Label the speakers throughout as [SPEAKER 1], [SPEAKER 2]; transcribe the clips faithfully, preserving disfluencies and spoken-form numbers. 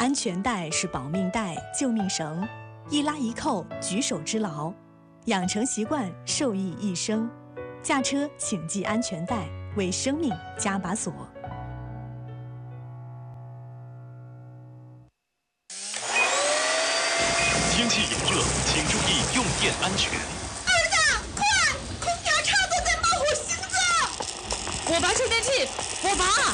[SPEAKER 1] 安全带是保命带、救命绳，一拉一扣，举手之劳。养成习惯，受益一生。驾车请系安全带，为生命加把锁。
[SPEAKER 2] 天气炎热，请注意用电安全。
[SPEAKER 3] 儿子，快！空调插座在冒火星子！
[SPEAKER 4] 我拔充电器，我拔。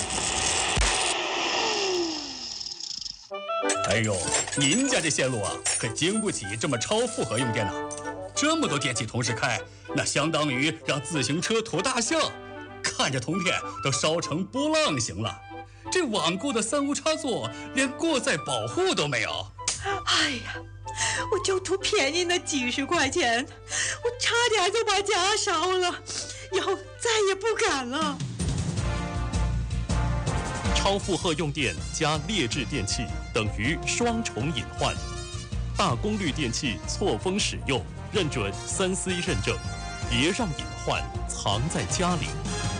[SPEAKER 5] 哎呦，您家这线路啊，可经不起这么超负荷用电呐！这么多电器同时开，那相当于让自行车驮大象，看着铜片都烧成波浪形了。这网购的三无插座连过载保护都没有。
[SPEAKER 3] 哎呀，我就图便宜那几十块钱，我差点就把家烧了，以后再也不敢了。
[SPEAKER 2] 超负荷用电加劣质电器等于双重隐患。大功率电器错峰使用，认准三 C 认证，别让隐患藏在家里。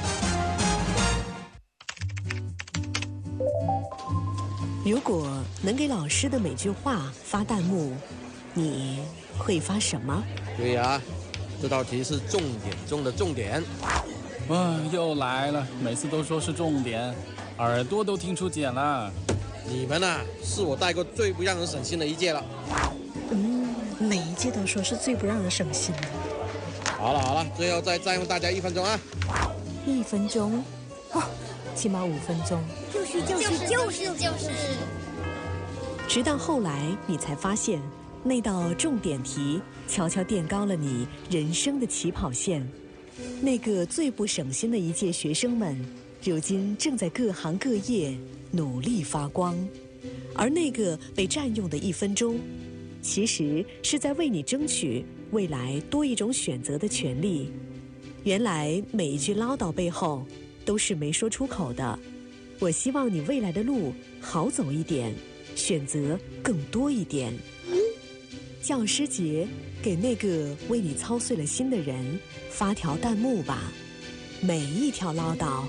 [SPEAKER 6] 如果能给老师的每句话发弹幕，你会发什么？
[SPEAKER 7] 对呀、啊，这道题是重点中的重点。
[SPEAKER 8] 啊，又来了，每次都说是重点，耳朵都听出茧了。
[SPEAKER 7] 你们啊，是我带过最不让人省心的一届了。
[SPEAKER 9] 嗯，每一届都说是最不让人省心的。
[SPEAKER 7] 好了好了，最后再占用大家一分钟啊！
[SPEAKER 6] 一分钟，哦，起码五分钟。
[SPEAKER 10] 就是就是就是就是。
[SPEAKER 6] 直到后来，你才发现，那道重点题悄悄垫高了你人生的起跑线。那个最不省心的一届学生们，如今正在各行各业努力发光，而那个被占用的一分钟，其实是在为你争取未来多一种选择的权利。原来每一句唠叨背后都是没说出口的。我希望你未来的路好走一点，选择更多一点。教师节，给那个为你操碎了心的人发条弹幕吧，每一条唠叨。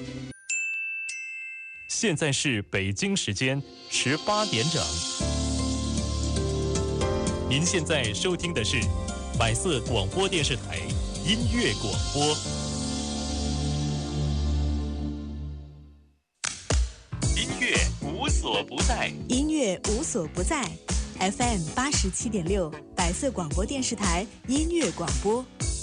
[SPEAKER 2] 现在是北京时间十八点整。您现在收听的是百色广播电视台音乐广播。音乐无所不在，
[SPEAKER 1] 音乐无所不在。F M 八十七点六，百色广播电视台音乐广播。